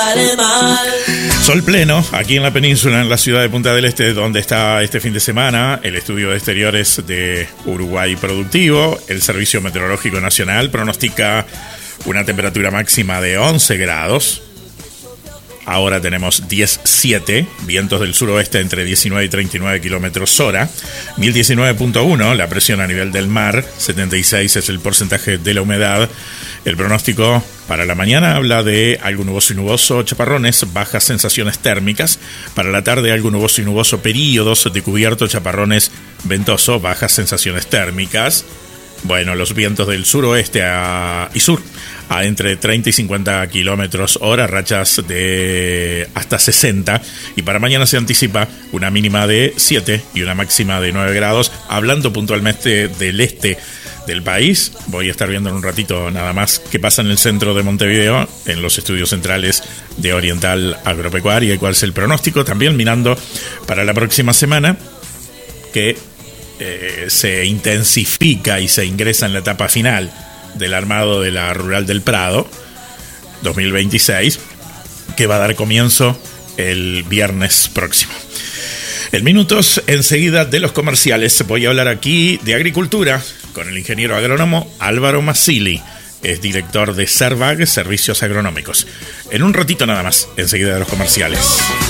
sale mal. Sol pleno aquí en la península, en la ciudad de Punta del Este, donde está este fin de semana el estudio de exteriores de Uruguay Productivo. El Servicio Meteorológico Nacional pronostica una temperatura máxima de 11 grados. Ahora tenemos 17, vientos del suroeste entre 19 y 39 kilómetros hora. 1019.1 la presión a nivel del mar, 76 es el porcentaje de la humedad. El pronóstico para la mañana habla de algo nuboso y nuboso, chaparrones, bajas sensaciones térmicas. Para la tarde algo nuboso y nuboso, períodos de cubierto, chaparrones, ventoso, bajas sensaciones térmicas. Bueno, los vientos del suroeste y sur a entre 30 y 50 kilómetros hora, rachas de hasta 60. Y para mañana se anticipa una mínima de 7 y una máxima de 9 grados. Hablando puntualmente del este del país, voy a estar viendo en un ratito nada más qué pasa en el centro de Montevideo, en los estudios centrales de Oriental Agropecuaria y cuál es el pronóstico. También mirando para la próxima semana, que se intensifica y se ingresa en la etapa final del armado de la Rural del Prado 2026, que va a dar comienzo el viernes próximo. En minutos, enseguida de los comerciales, voy a hablar aquí de agricultura con el ingeniero agrónomo Álvaro Mazzilli. Es director de Servag, Servicios Agronómicos. En un ratito nada más, enseguida de los comerciales.